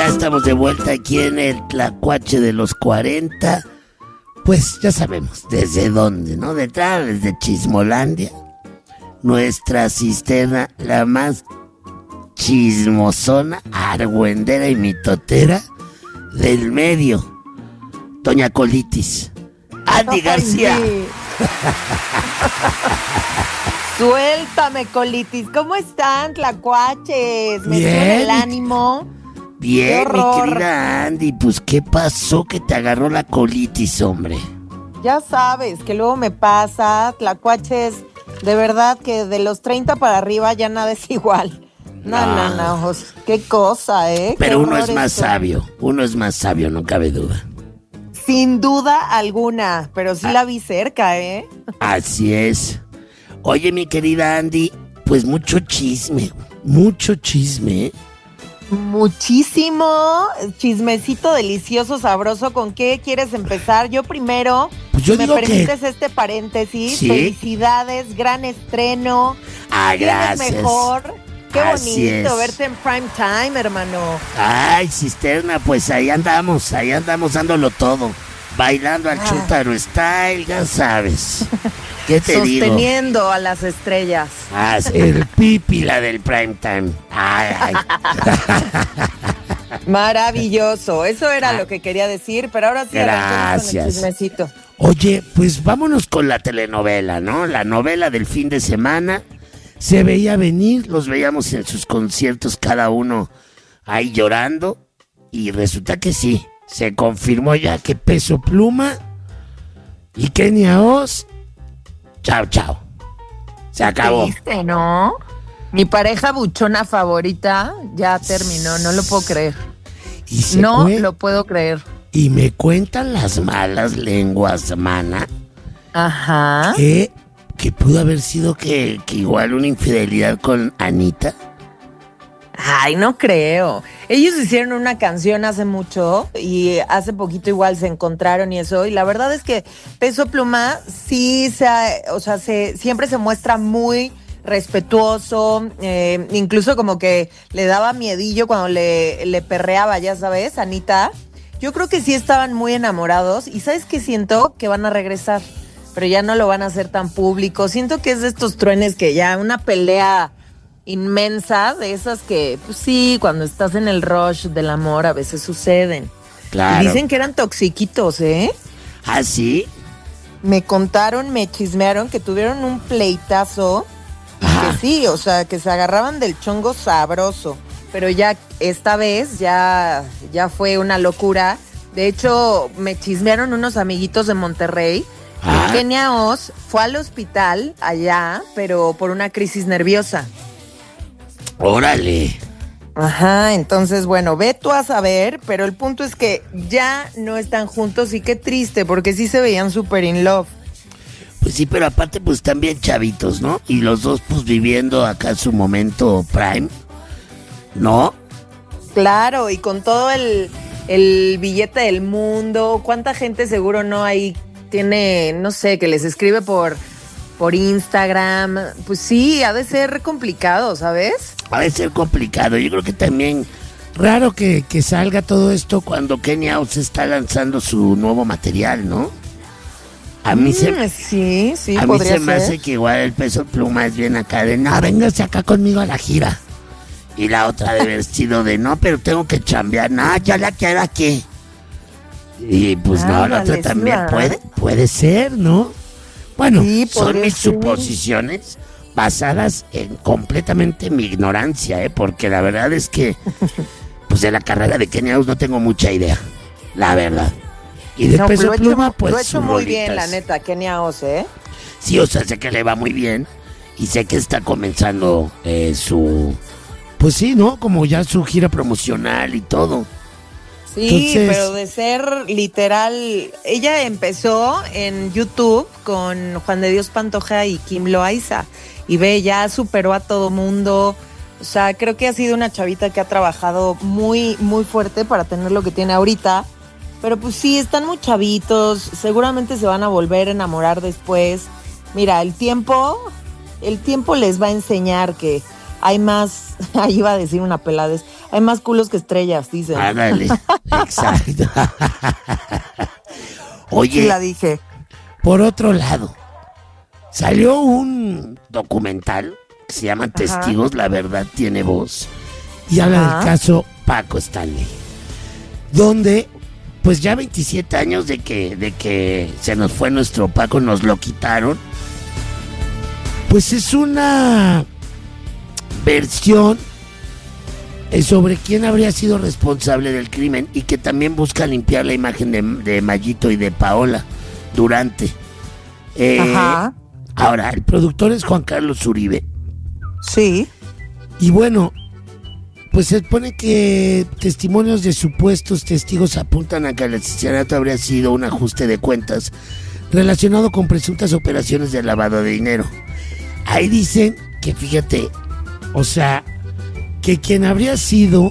Ya estamos de vuelta aquí en el Tlacuache de los 40. Pues ya sabemos desde dónde, ¿no? Detrás, desde Chismolandia. Nuestra cisterna, la más chismosona, argüendera y mitotera del medio. Doña Colitis. Andy García. Sí. Suéltame, Colitis. ¿Cómo están, tlacuaches? ¿Me suena el ánimo? Bien, mi querida Andy. Pues, ¿qué pasó que te agarró la colitis, hombre? Ya sabes que luego me pasa, tlacuaches. De verdad que de los 30 para arriba ya nada es igual. No. Qué cosa, ¿eh? Pero uno es más sabio. Uno es más sabio, no cabe duda. Sin duda alguna, pero sí la vi cerca, ¿eh? Así es. Oye, mi querida Andy, pues mucho chisme, ¿eh? Muchísimo chismecito delicioso, sabroso. ¿Con qué quieres empezar? Yo primero, pues yo si me digo permites este paréntesis, ¿sí? Felicidades, gran estreno. Gracias. Mejor. Qué Así bonito es. verte en prime time, hermano. Ay, cisterna, pues ahí andamos dándolo todo. Bailando al Chútaro Style, ya sabes. ¿Qué te digo? Sosteniendo a las estrellas. El pípila del prime time. Ay. Maravilloso. Eso era lo que quería decir, pero ahora sí arrancamos con el chismecito. Oye, pues vámonos con la telenovela, ¿no? La novela del fin de semana. Se veía venir, los veíamos en sus conciertos cada uno ahí llorando. Y resulta que sí, se confirmó ya que Peso Pluma y Kenia Oz, chao. Se acabó. ¿Viste, no? Mi pareja buchona favorita ya terminó, no lo puedo creer. No lo puedo creer. Y me cuentan las malas lenguas, mana. Ajá. Que pudo haber sido que igual una infidelidad con Anita. Ay, no creo. Ellos hicieron una canción hace mucho y hace poquito igual se encontraron y eso. Y la verdad es que Peso Pluma sí siempre se muestra muy respetuoso, incluso como que le daba miedillo cuando le perreaba, ya sabes, Anita. Yo creo que sí estaban muy enamorados y ¿sabes qué siento? Que van a regresar, pero ya no lo van a hacer tan público. Siento que es de estos truenes que ya una pelea inmensa, de esas que, pues sí, cuando estás en el rush del amor a veces suceden. Claro. Y dicen que eran toxiquitos, ¿eh? ¿Ah, sí? Me contaron, me chismearon que tuvieron un pleitazo y que sí, o sea, que se agarraban del chongo sabroso. Pero ya esta vez ya fue una locura. De hecho, me chismearon unos amiguitos de Monterrey. Kenia Oz fue al hospital allá, pero por una crisis nerviosa. ¡Órale! Ajá, entonces, bueno, ve tú a saber, pero el punto es que ya no están juntos y qué triste, porque sí se veían súper in love. Pues sí, pero aparte pues también chavitos, ¿no? Y los dos pues viviendo acá su momento prime, ¿no? Claro, y con todo el billete del mundo, ¿cuánta gente seguro no ahí tiene, no sé, que les escribe por Instagram? Pues sí, ha de ser complicado, ¿sabes? Ha de ser complicado. Yo creo que también raro que salga todo esto cuando Kenia Oz está lanzando su nuevo material, ¿no? A mí sí, a mí podría se me hace que igual el Peso Pluma es bien acá de, no, véngase acá conmigo a la gira. Y la otra de haber sido de, no, pero tengo que chambear. No, ya la quiero aquí. Y pues no, la otra también puede ser, ¿no? Bueno, sí, son mis suposiciones basadas completamente en mi ignorancia, porque la verdad es que pues de la carrera de Kenia Oz no tengo mucha idea, la verdad. Y de Peso Pluma, pues lo he hecho muy bien, la neta, Kenia Oz, ¿eh? Sí, o sea, sé que le va muy bien y sé que está comenzando pues sí, ¿no? Como ya su gira promocional y todo. Sí, entonces, pero de ser literal, ella empezó en YouTube con Juan de Dios Pantoja y Kim Loaiza y ve, ya superó a todo mundo. O sea, creo que ha sido una chavita que ha trabajado muy, muy fuerte para tener lo que tiene ahorita. Pero pues sí, están muy chavitos, seguramente se van a volver a enamorar después. Mira, el tiempo les va a enseñar que hay más, ahí iba a decir una peladez, hay más culos que estrellas, dicen. Ándale, exacto. Oye, Sí la dije. por otro lado, salió un documental que se llama Testigos, la verdad tiene voz, y habla del caso Paco Stanley, donde pues ya 27 años de que se nos fue nuestro Paco, nos lo quitaron. Pues es una versión sobre quién habría sido responsable del crimen y que también busca limpiar la imagen de Mayito y de Paola Durante. Ahora, el productor es Juan Carlos Uribe. Sí. Y bueno, pues se supone que testimonios de supuestos testigos apuntan a que el asesinato habría sido un ajuste de cuentas relacionado con presuntas operaciones de lavado de dinero. Ahí dicen que, fíjate, o sea, que quien habría sido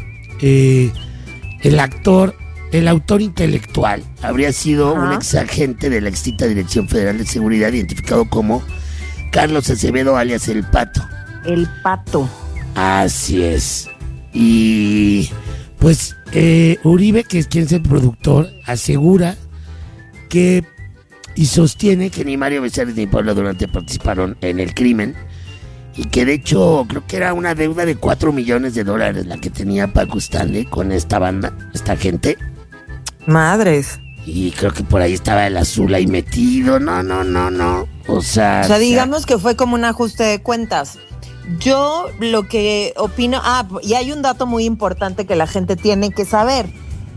el autor intelectual, habría sido un exagente de la extinta Dirección Federal de Seguridad, identificado como Carlos Acevedo, alias El Pato. El Pato. Así es. Y pues Uribe, que es quien es el productor, asegura que y sostiene que ni Mario Becerra ni Paola Durante participaron en el crimen y que de hecho creo que era una deuda de $4 millones la que tenía Paco Stanley con esta banda, esta gente. Madres. Y creo que por ahí estaba el Azul ahí metido. No. O sea, digamos que fue como un ajuste de cuentas. Yo lo que opino... y hay un dato muy importante que la gente tiene que saber.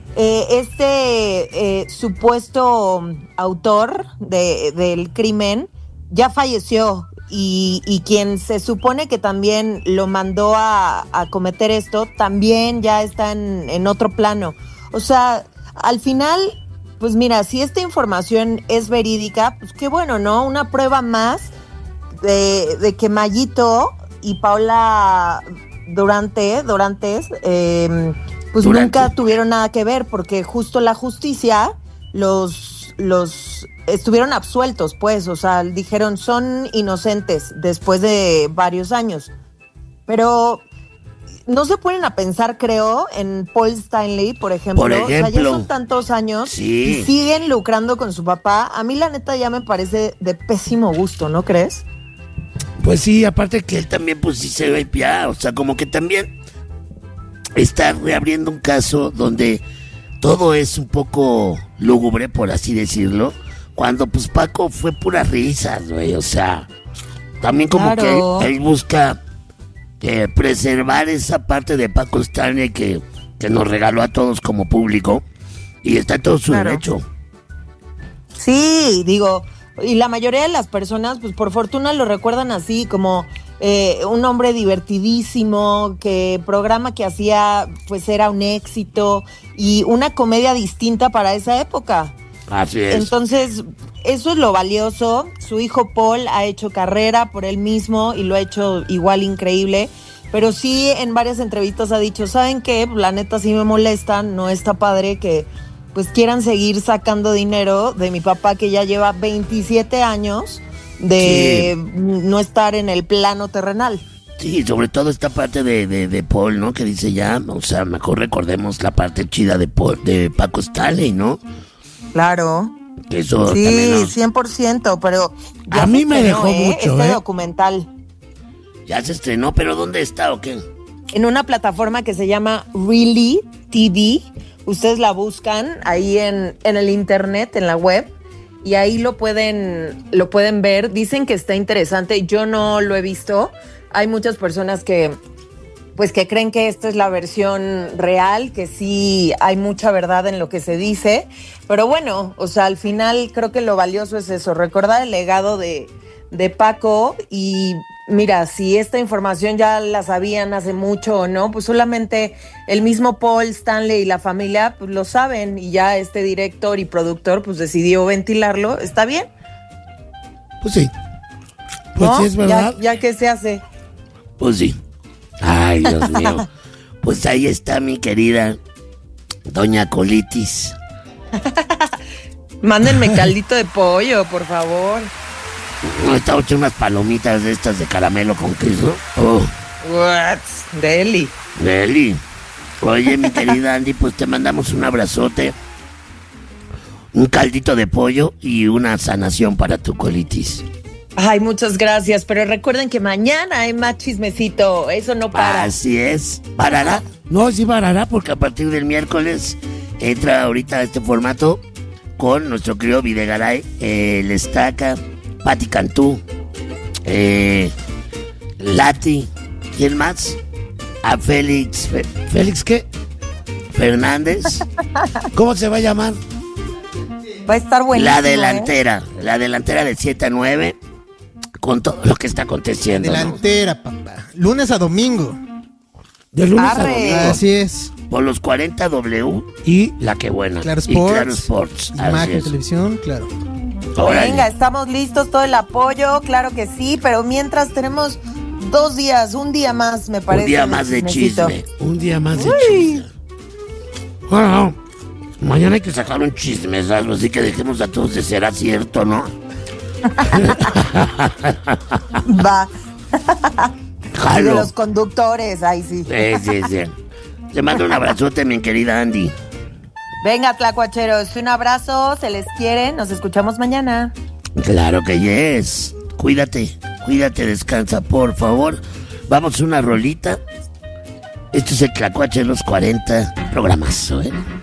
Supuesto autor del crimen ya falleció y quien se supone que también lo mandó a cometer esto también ya está en otro plano. O sea, al final, pues mira, si esta información es verídica, pues qué bueno, ¿no? Una prueba más de que Mayito y Paola Durantes pues nunca tuvieron nada que ver, porque justo la justicia los estuvieron absueltos, pues, o sea, dijeron son inocentes después de varios años. Pero no se ponen a pensar, creo, en Paul Stanley, por ejemplo. O sea, ya son tantos años y siguen lucrando con su papá. A mí, la neta, ya me parece de pésimo gusto, ¿no crees? Pues sí, aparte que él también, pues sí se ve piado, o sea, como que también está reabriendo un caso donde todo es un poco lúgubre, por así decirlo, cuando pues Paco fue pura risas, güey, o sea, también como que él busca preservar esa parte de Paco Stanley que nos regaló a todos como público y está en todo su derecho. Sí, digo, y la mayoría de las personas, pues por fortuna lo recuerdan así, como un hombre divertidísimo, que programa que hacía pues era un éxito y una comedia distinta para esa época. Así es. Entonces, eso es lo valioso. Su hijo Paul ha hecho carrera por él mismo y lo ha hecho igual increíble. Pero sí, en varias entrevistas ha dicho, ¿saben qué? La neta sí me molesta, no está padre que pues quieran seguir sacando dinero de mi papá, que ya lleva 27 años de no estar en el plano terrenal. Sí, sobre todo esta parte de Paul, ¿no? Que dice ya, o sea, mejor recordemos la parte chida de Paul, de Paco Stanley, ¿no? Claro. Que eso sí, también 100%, pero a mí me dejó mucho, este documental. Ya se estrenó, pero ¿dónde está o qué? En una plataforma que se llama Really TV. Ustedes la buscan ahí en el internet, en la web, y ahí lo pueden ver. Dicen que está interesante. Yo no lo he visto. Hay muchas personas que creen que esta es la versión real, que sí hay mucha verdad en lo que se dice. Pero bueno, o sea, al final creo que lo valioso es eso, recordar el legado de Paco. Y mira, si esta información ya la sabían hace mucho o no, pues solamente el mismo Paul Stanley y la familia pues lo saben, y ya este director y productor pues decidió ventilarlo. ¿Está bien? Pues sí. Pues ¿no? sí, es verdad. Ya que se hace. Pues sí. Ay, Dios mío. Pues ahí está mi querida Doña Colitis. Mándenme caldito de pollo, por favor. No, estaba echando unas palomitas de estas de caramelo con queso. Oh. What? Deli. Deli. Oye, mi querida Andy, pues te mandamos un abrazote, un caldito de pollo y una sanación para tu colitis. Ay, muchas gracias, pero recuerden que mañana hay más chismecito, eso no para. Así es. ¿Parará? No, sí parará, porque a partir del miércoles entra ahorita este formato con nuestro querido Videgaray, el Estaca, Pati Cantú, Lati, ¿quién más? A Félix. ¿Félix qué? Fernández. ¿Cómo se va a llamar? Va a estar buenísimo. La delantera de 7 a 9, con todo lo que está aconteciendo. Delantera, ¿no? Papá. Lunes a domingo. De lunes Arre. a domingo. Así es. Por los 40W y La Que Buena. Claro Y Claro Sports. Así Imagen, es. televisión, claro. Órale. Venga, estamos listos, todo el apoyo, claro que sí, pero mientras tenemos 2 días, un día más, me parece. Un día más de chismecito. chisme. Un día más de chisme. Bueno, mañana hay que sacar un chismesazo, así que dejemos a todos de ser acierto, ¿no? Va. De Jalo. los conductores, ahí sí. Sí. Te mando un abrazote, mi querida Andy. Venga, tlacuacheros, un abrazo, se les quiere, nos escuchamos mañana. Claro que yes. Cuídate, descansa, por favor. Vamos a una rolita. Esto es el Tlacuache de los 40, programazo, ¿eh?